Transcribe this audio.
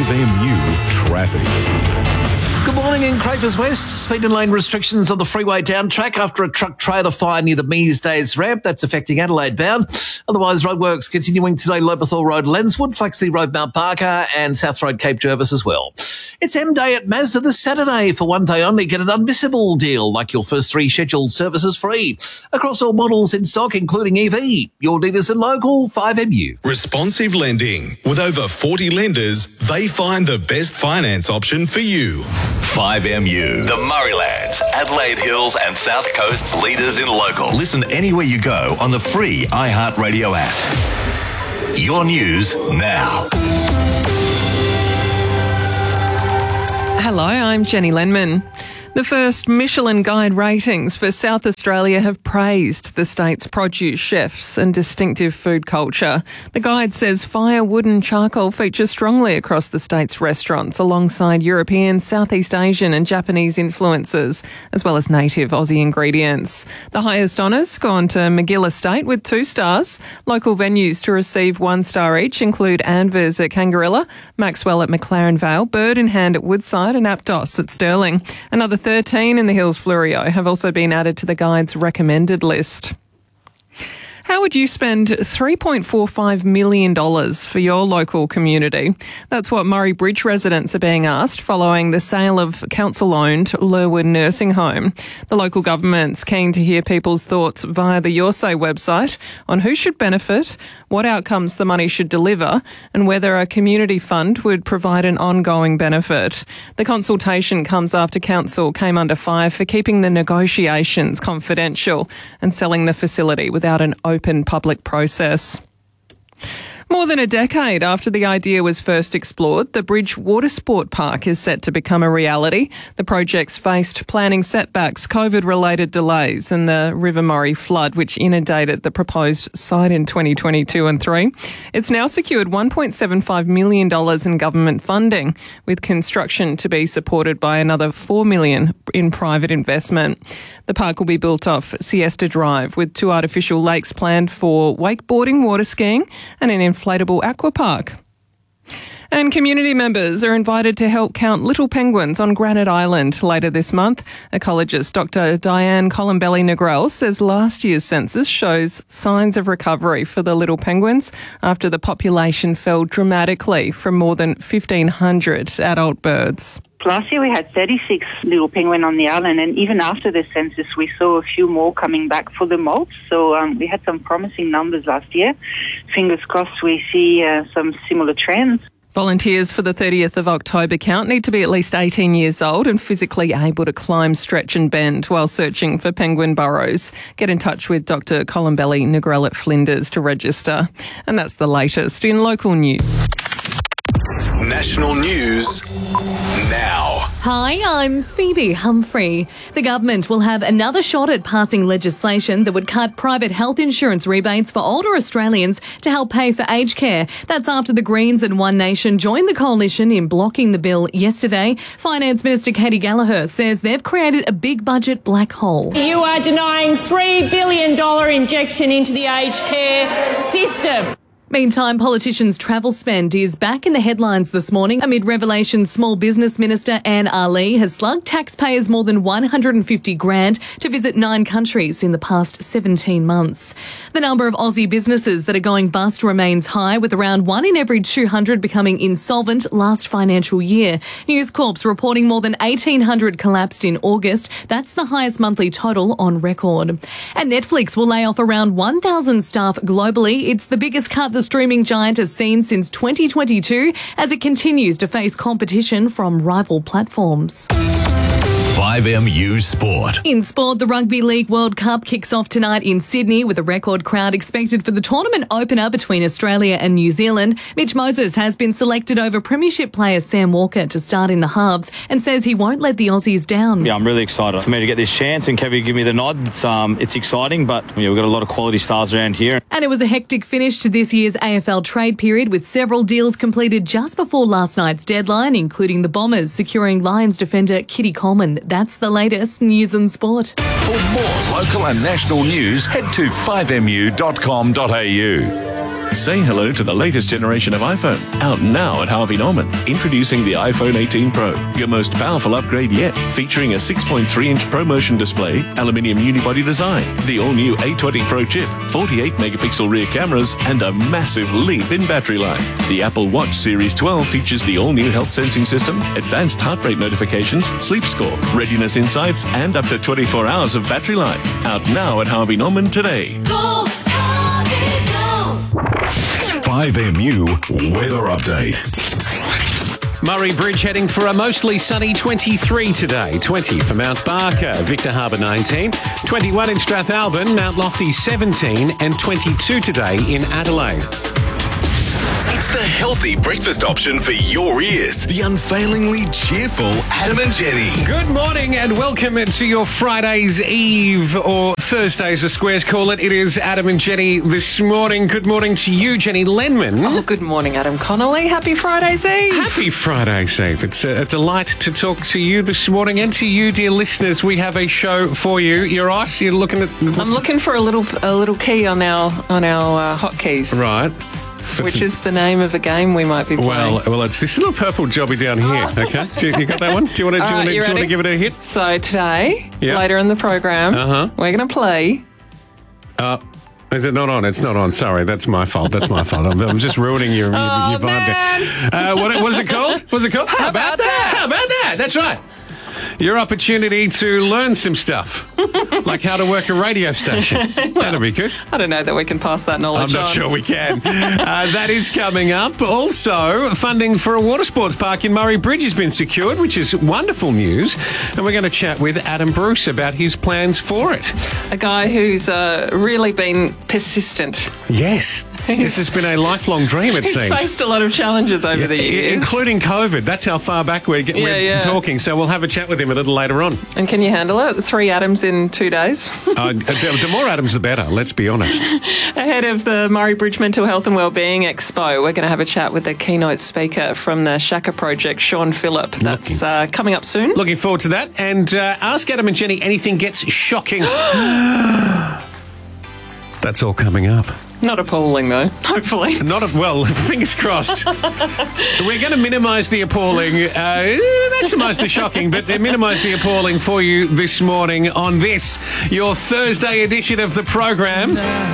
5MU Traffic. Good morning in Crafers West. Speed and lane restrictions on the freeway down track after a truck trailer fire near the Mearsdays ramp. That's affecting Adelaide bound. Otherwise, roadworks continuing today, Lobethal Road, Lenswood, Flaxley Road, Mount Barker and South Road, Cape Jervis as well. It's M Day at Mazda this Saturday. For one day only, get an unmissable deal like your first 3 scheduled services free. Across all models in stock, including EV. Your dealers and local, 5MU. Responsive lending. With over 40 lenders, they find the best finance option for you. 5MU, the Murraylands, Adelaide Hills and South Coast's leaders in local. Listen anywhere you go on the free iHeartRadio app. Your news now. Hello, I'm Jenny Lenman. The first Michelin Guide ratings for South Australia have praised the state's produce chefs and distinctive food culture. The guide says fire, wood and charcoal feature strongly across the state's restaurants alongside European, Southeast Asian and Japanese influences, as well as native Aussie ingredients. The highest honours gone to McGill Estate with 2 stars. Local venues to receive 1 star each include Anvers at Kangarilla, Maxwell at McLaren Vale, Bird in Hand at Woodside and Aptos at Stirling. Another 13 in the Hills Fluorio have also been added to the guide's recommended list. How would you spend $3.45 million for your local community? That's what Murray Bridge residents are being asked following the sale of council-owned Lurwood Nursing Home. The local government's keen to hear people's thoughts via the Your Say website on who should benefit, what outcomes the money should deliver, and whether a community fund would provide an ongoing benefit. The consultation comes after council came under fire for keeping the negotiations confidential and selling the facility without an open public process. More than a decade after the idea was first explored, the Bridge Water Sport Park is set to become a reality. The project's faced planning setbacks, COVID-related delays and the River Murray flood, which inundated the proposed site in 2022 and 3. It's now secured $1.75 million in government funding, with construction to be supported by another $4 million in private investment. The park will be built off Siesta Drive, with 2 artificial lakes planned for wakeboarding, water skiing and an inflatable aqua park. And community members are invited to help count little penguins on Granite Island later this month. Ecologist Dr. Diane Colombelli-Negrell says last year's census shows signs of recovery for the little penguins after the population fell dramatically from more than 1,500 adult birds. Last year we had 36 little penguin on the island, and even after the census we saw a few more coming back for the molt. So we had some promising numbers last year. Fingers crossed we see some similar trends. Volunteers for the 30th of October count need to be at least 18 years old and physically able to climb, stretch and bend while searching for penguin burrows. Get in touch with Dr. Colombelli-Negrell at Flinders to register. And that's the latest in local news. National news now. Hi, I'm Phoebe Humphrey. The government will have another shot at passing legislation that would cut private health insurance rebates for older Australians to help pay for aged care. That's after the Greens and One Nation joined the coalition in blocking the bill yesterday. Finance Minister Katie Gallagher says they've created a big budget black hole. You are denying $3 billion injection into the aged care system. Meantime, politicians' travel spend is back in the headlines this morning amid revelations Small Business Minister Anne Ali has slugged taxpayers more than $150,000 to visit 9 countries in the past 17 months. The number of Aussie businesses that are going bust remains high, with around 1 in every 200 becoming insolvent last financial year. News Corp's reporting more than 1,800 collapsed in August. That's the highest monthly total on record. And Netflix will lay off around 1,000 staff globally. It's the biggest cut the streaming giant has seen since 2022 as it continues to face competition from rival platforms. 5MU Sport. In sport, the Rugby League World Cup kicks off tonight in Sydney with a record crowd expected for the tournament opener between Australia and New Zealand. Mitch Moses has been selected over Premiership player Sam Walker to start in the halves and says he won't let the Aussies down. Yeah, I'm really excited for me to get this chance and Kevin give me the nod. It's exciting, but we've got a lot of quality stars around here. And it was a hectic finish to this year's AFL trade period, with several deals completed just before last night's deadline, including the Bombers securing Lions defender Kitty Coleman. That's the latest news and sport. For more local and national news, head to 5mu.com.au. Say hello to the latest generation of iPhone. Out now at Harvey Norman. Introducing the iPhone 18 Pro. Your most powerful upgrade yet. Featuring a 6.3-inch ProMotion display, aluminium unibody design, the all-new A20 Pro chip, 48-megapixel rear cameras, and a massive leap in battery life. The Apple Watch Series 12 features the all-new health sensing system, advanced heart rate notifications, sleep score, readiness insights, and up to 24 hours of battery life. Out now at Harvey Norman today. Go, Harvey, go. 5MU Weather Update. Murray Bridge heading for a mostly sunny 23 today. 20 for Mount Barker, Victor Harbour 19, 21 in Strathalbyn, Mount Lofty 17, and 22 today in Adelaide. It's the healthy breakfast option for your ears. The unfailingly cheerful Adam and Jenny. Good morning and welcome to your Friday's Eve, or Thursdays as squares call it. It is Adam and Jenny this morning. Good morning to you, Jenny Lenman. Oh, good morning, Adam Connolly. Happy Friday's Eve. Happy Friday's Eve. It's a delight to talk to you this morning, and to you, dear listeners. We have a show for you. You're right. You're looking at. I'm looking for a little key on our hotkeys. Right. Which is the name of a game we might be playing. Well, it's this little purple jobby down here. Okay, you got that one? Do you want to give it a hit? So today, later in the program, we're going to play. Is it not on? It's not on. Sorry, that's my fault. I'm just ruining your vibe there. What is it called? What's it called? How about that? How about that? That's right. Your opportunity to learn some stuff, like how to work a radio station. That'll be good. I don't know that we can pass that knowledge on. I'm not sure we can. That is coming up. Also, funding for a water sports park in Murray Bridge has been secured, which is wonderful news. And we're going to chat with Adam Bruce about his plans for it. A guy who's really been persistent. Yes. This has been a lifelong dream, it seems. He's faced a lot of challenges over the years. Including COVID. That's how far back we're talking. So we'll have a chat with him a little later on. And can you handle it? 3 Adams in 2 days? The more Adams, the better, let's be honest. Ahead of the Murray Bridge Mental Health and Wellbeing Expo, we're going to have a chat with the keynote speaker from the Shaka Project, Sean Phillip. That's coming up soon. Looking forward to that. And Ask Adam and Jenny, anything gets shocking. That's all coming up. Not appalling, though, hopefully. Well, fingers crossed. We're going to minimise the appalling, maximise the shocking, but minimise the appalling for you this morning on this, your Thursday edition of the program.